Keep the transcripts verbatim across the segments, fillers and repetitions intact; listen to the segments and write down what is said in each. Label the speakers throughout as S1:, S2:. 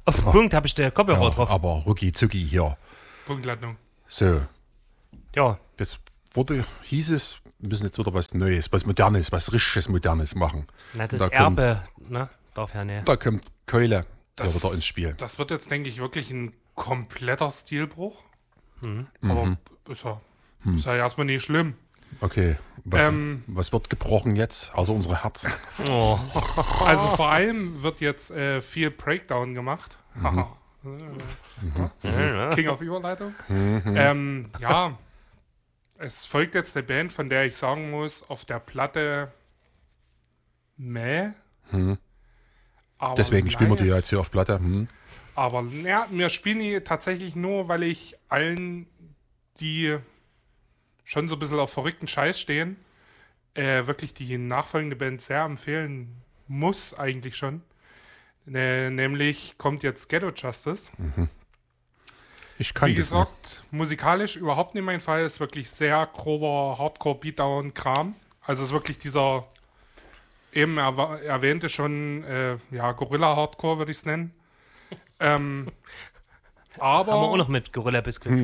S1: Auf den Punkt habe ich den Kopfhörer
S2: Ja,
S1: drauf.
S2: aber rucki zucki hier.
S3: Punktlandung.
S2: So,
S1: Ja,
S2: jetzt wurde, hieß es, wir müssen jetzt wieder was Neues, was Modernes, was richtiges Modernes machen.
S1: na, das
S2: Da kommt-
S1: Erbe, ne? Darf ja nicht.
S2: Da kommt Keule
S3: Das,
S2: wieder ins Spiel.
S3: das wird jetzt, denke ich, wirklich ein kompletter Stilbruch.
S1: Mhm.
S3: Aber ist ja, ist ja erstmal nicht schlimm.
S2: Okay, was,
S3: Ähm.
S2: was wird gebrochen jetzt, außer unsere Herzen?
S1: Oh.
S3: Also vor allem wird jetzt äh, viel Breakdown gemacht. Haha. King of Überleitung. Ähm, ja, es folgt jetzt eine Band, von der ich sagen muss, auf der Platte meh. Aber
S2: Deswegen spielen wir die
S3: live-
S2: ja jetzt hier auf Platte. Hm.
S3: Aber ja, wir spielen die tatsächlich nur, weil ich allen, die schon so ein bisschen auf verrückten Scheiß stehen, äh, wirklich die nachfolgende Band sehr empfehlen muss, eigentlich schon. Ne, nämlich kommt jetzt Ghetto Justice.
S2: Ich kann
S3: Wie
S2: das
S3: gesagt, musikalisch überhaupt nicht mein Fall. Ist wirklich sehr grober Hardcore-Beatdown-Kram. Also ist wirklich dieser eben erwa- erwähnte schon, äh, ja, Gorilla-Hardcore würde ich es nennen. ähm, aber,
S1: Haben wir auch noch mit Gorilla Biscuits.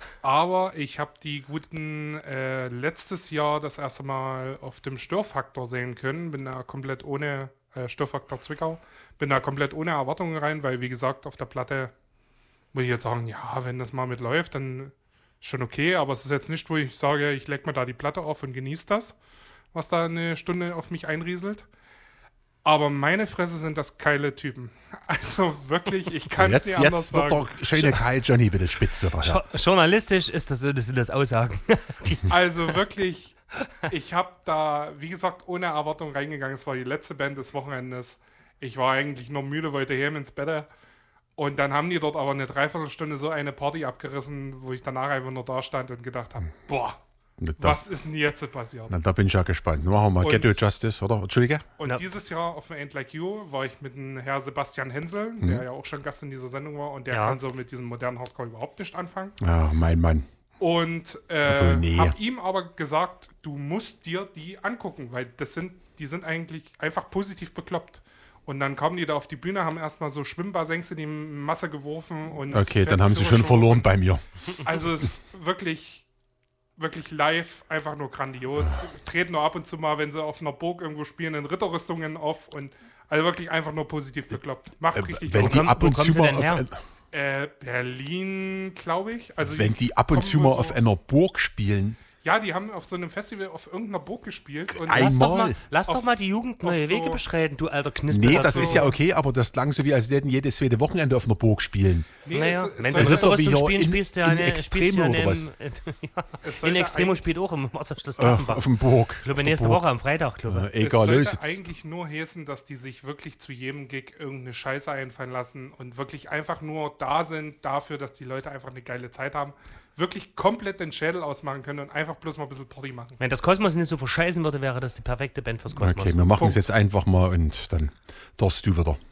S3: aber ich habe die guten äh, letztes Jahr das erste Mal auf dem Störfaktor sehen können. Bin da komplett ohne, äh, Störfaktor Zwickau, bin da komplett ohne Erwartungen rein, weil wie gesagt, auf der Platte muss ich jetzt sagen, ja, wenn das mal mitläuft, dann ist schon okay, aber es ist jetzt nicht, wo ich sage, ich leg mir da die Platte auf und genieße das, was da eine Stunde auf mich einrieselt. Aber meine Fresse sind das geile Typen. Also wirklich, ich kann es
S2: Jetzt,
S3: nicht anders
S2: jetzt wird
S3: sagen.
S2: der schöne Kai Johnny bitte spitz wieder. Ja.
S1: Jo- Journalistisch ist das, das sind das Aussagen. Die,
S3: Also wirklich, ich habe da, wie gesagt, ohne Erwartung reingegangen. Es war die letzte Band des Wochenendes. Ich war eigentlich nur müde, wollte heim ins Bett. Und dann haben die dort aber eine Dreiviertelstunde so eine Party abgerissen, wo ich danach einfach nur da stand und gedacht habe, boah,
S2: Da,
S3: was ist denn jetzt passiert?
S2: na, da bin ich ja gespannt. Machen wir mal
S3: Und-
S2: Ghetto Justice, oder? Entschuldige?
S3: Und
S1: Ja.
S3: dieses Jahr auf dem Ain't Like You war ich mit dem Herr Sebastian Hensel, der ja auch schon Gast in dieser Sendung war, und der
S1: Ja.
S3: kann so mit diesem modernen Hardcore überhaupt nicht anfangen.
S2: Ja, mein Mann.
S3: Und
S2: Obwohl,
S3: äh,
S2: nee.
S3: habe ihm aber gesagt, du musst dir die angucken, weil das sind, die sind eigentlich einfach positiv bekloppt. Und dann kamen die da auf die Bühne, haben erstmal so Schwimmbassängs in die Masse geworfen. Und
S2: Okay, dann haben sie schon
S3: Fettenführerschuhe.
S2: verloren bei mir.
S3: Also es ist wirklich, wirklich live einfach nur grandios. Treten nur ab und zu mal, wenn sie auf einer Burg irgendwo spielen, in Ritterrüstungen auf. Und also wirklich einfach nur positiv bekloppt. Macht richtig
S2: Wenn
S3: Bock.
S2: die
S1: kommen-
S2: ab
S1: wo
S2: und
S1: kommen
S2: zu
S1: sie
S2: mal
S1: denn
S2: auf,
S1: her?
S2: ein-
S3: Äh, Berlin, glaube ich. Also
S2: wenn die ab und
S3: kommen
S2: zu
S3: wohl
S2: mal
S3: so-
S2: auf einer Burg spielen,
S3: Ja, die haben auf so einem Festival auf irgendeiner Burg gespielt. Und
S2: Ein-
S1: lass doch
S2: Einmal.
S1: mal, lass doch
S3: Auf-
S1: mal die Jugend neue
S3: auf so-
S1: Wege beschreiten, du alter Knispel.
S2: nee,
S1: hast
S2: das
S1: du.
S2: ist ja okay, aber das klang so wie, als würden jedes zweite Wochenende auf einer Burg spielen.
S3: nee,
S1: Naja,
S3: es- es
S1: wenn
S3: soll-
S1: sie
S2: ist doch wie
S1: Ritterrüstung
S2: hier
S1: spielen,
S2: in-
S1: spielst du ja
S2: in
S1: eine, spielst du ja
S2: Extremo
S1: eine,
S2: oder
S1: im,
S3: es
S1: in
S3: sollte
S1: Extremo
S3: eigentlich-
S1: spielt auch im Wasserschloss
S2: Äh,
S1: Drachenbach.
S2: auf dem Burg.
S1: Ich glaube,
S2: Auf der
S1: nächste
S2: Burg.
S1: Woche am Freitag, glaube ich.
S2: Äh,
S3: Es
S2: egal,
S3: sollte
S2: los jetzt.
S3: eigentlich nur heißen, dass die sich wirklich zu jedem Gig irgendeine Scheiße einfallen lassen und wirklich einfach nur da sind dafür, dass die Leute einfach eine geile Zeit haben, wirklich komplett den Schädel ausmachen können und einfach bloß mal ein bisschen Party machen.
S1: Wenn das Kosmos nicht so verscheißen würde, wäre das die perfekte Band fürs Kosmos.
S2: Okay, wir machen es
S3: Punkt.
S2: jetzt einfach mal und dann darfst du wieder.